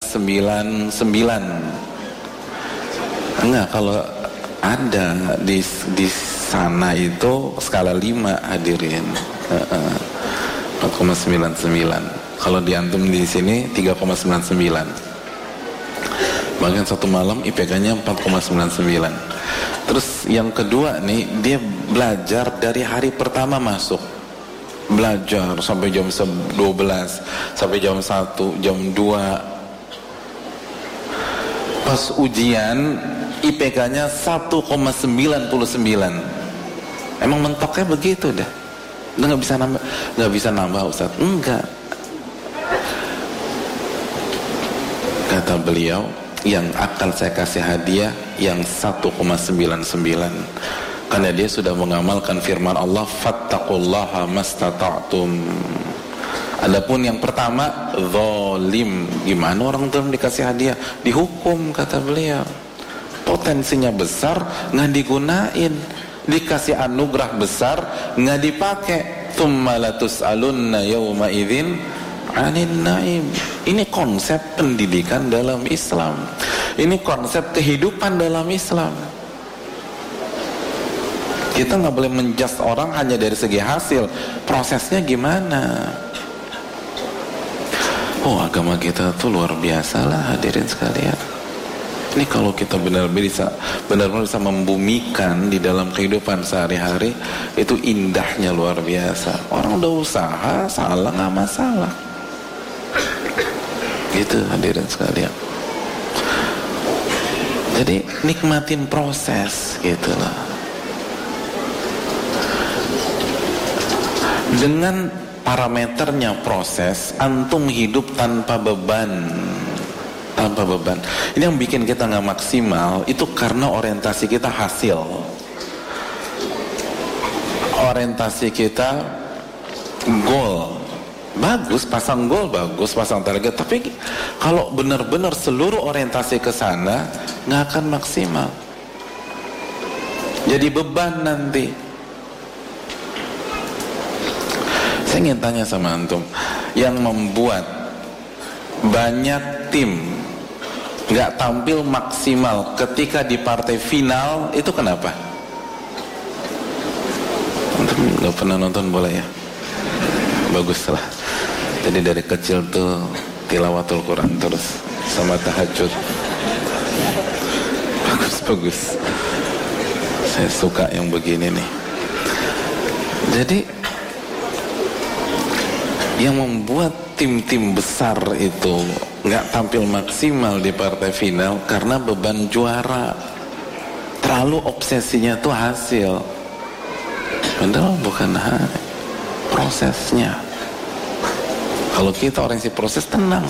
99. Enggak, kalau ada di sana itu skala 5 hadirin. 4,99. Kalau di antum di sini 3,99. Bahkan satu malam IPK-nya 4,99. Terus yang kedua nih, dia belajar dari hari pertama masuk. Belajar sampai jam 12, sampai jam 1, jam 2. Pas ujian IPK-nya 1,99. Emang mentoknya begitu dah. Udah nggak bisa nambah Ustaz. Enggak. Kata beliau, yang akan saya kasih hadiah yang 1,99, karena dia sudah mengamalkan firman Allah, fattaqullaha mastata'tum. Adapun yang pertama, zalim. Gimana orang zalim dikasih hadiah? Dihukum, kata beliau. Potensinya besar, nggak digunain. Dikasih anugerah besar, nggak dipakai. Tsumma latus'alunna yawma idzin 'anil na'im. Ini konsep pendidikan dalam Islam. Ini konsep kehidupan dalam Islam. Kita nggak boleh menjudge orang hanya dari segi hasil. Prosesnya gimana? Oh, agama kita tuh luar biasa lah hadirin sekalian. Ini kalau kita benar-benar bisa membumikan di dalam kehidupan sehari-hari, itu indahnya luar biasa. Orang udah usaha, salah nggak masalah. Gitu hadirin sekalian. Jadi nikmatin proses gitu loh. Dengan parameternya proses, antum hidup tanpa beban. Tanpa beban. Ini yang bikin kita nggak maksimal, itu karena orientasi kita hasil. Orientasi kita goal. Bagus, pasang goal bagus, pasang target. Tapi kalau benar-benar seluruh orientasi ke sana, nggak akan maksimal. Jadi beban nanti. Saya ingin tanya sama antum, yang membuat banyak tim nggak tampil maksimal ketika di partai final itu kenapa? Antum nggak pernah nonton bola ya? Bagus lah. Jadi dari kecil tuh tilawatul Quran terus sama tahajud. Bagus. Saya suka yang begini nih. Jadi yang membuat tim-tim besar itu nggak tampil maksimal di partai final karena beban juara. Terlalu obsesinya tuh hasil. Padahal bukan prosesnya. Kalau kita orientasi proses, tenang,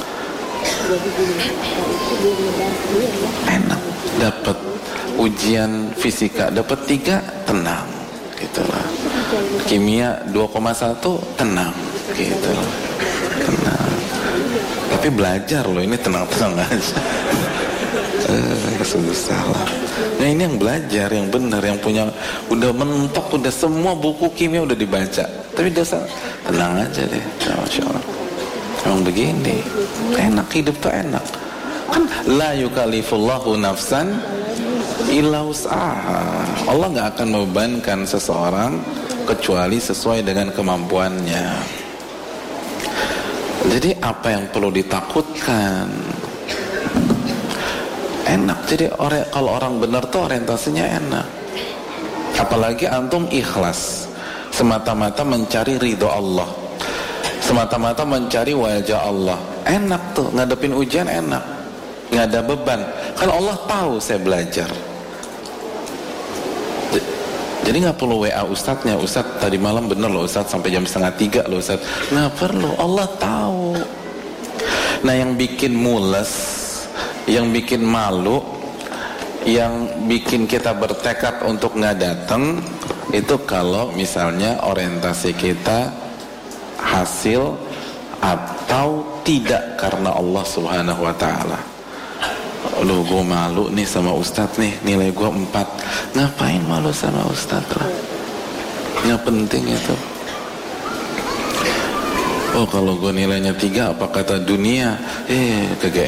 enak. Dapat ujian fisika dapat 3, tenang gitulah. Kimia 2,1, tenang gitulah. Tenang. Tapi belajar loh, ini tenang-tenang aja. Sungguh salah. Nah ini yang belajar, yang benar, yang punya, udah mentok, udah semua buku kimia udah dibaca. Tapi dasar tenang aja deh, Masya Allah. Emang begini, enak, hidup tuh enak. Kan la yukallifullahu nafsan illa wus'aha. Allah nggak akan membebankan seseorang kecuali sesuai dengan kemampuannya. Jadi apa yang perlu ditakutkan? Enak. Jadi kalau orang benar tuh orientasinya enak. Apalagi antum ikhlas, semata-mata mencari ridho Allah, semata-mata mencari wajah Allah. Enak tuh, ngadepin ujian enak, nggak ada beban. Kan Allah tahu saya belajar. Jadi nggak perlu WA ustadznya, ustadz tadi malam bener loh ustadz sampai jam 2:30 loh ustadz. Nggak perlu, Allah tahu. Nah yang bikin mules, yang bikin malu, yang bikin kita bertekad untuk nggak datang, itu kalau misalnya orientasi kita hasil atau tidak karena Allah Subhanahu wa ta'ala. Loh gue malu nih sama ustadz nih, nilai gue 4. Ngapain malu sama ustadz lah? Nggak penting itu. Oh kalau gue nilainya 3 apa kata dunia?